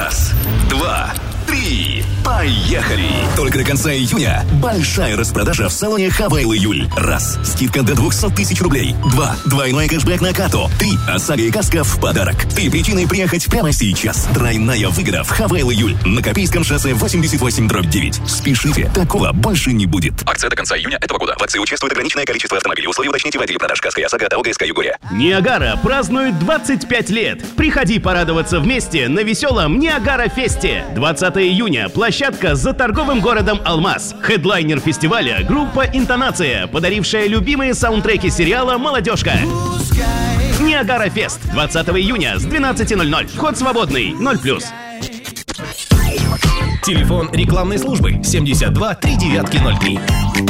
Раз, два, три. Поехали! Только до конца июня большая распродажа в салоне Хавейл июль. Раз. Скидка до 200 тысяч рублей. Два. Двойной кэшбэк на карту. Три. ОСАГО и каска в подарок. Три причины приехать прямо сейчас. Тройная выгода в Хавейл июль. На Копейском шоссе 88/9. Спешите, такого больше не будет. Акция до конца июня этого года. В акции участвует ограниченное количество автомобилей. Условия уточните в отделе продаж каска и ОСАГО ТО ГСК Югория. Ниагара празднует 25 лет. Приходи порадоваться вместе на веселом Ниагара-фесте. 20 июня. Площадка за торговым городом Алмаз. Хедлайнер фестиваля — группа «Интонация», подарившая любимые саундтреки сериала «Молодежка». Ниагара-фест. 20 июня с 12:00. Вход свободный. 0+. Телефон рекламной службы 72 3903.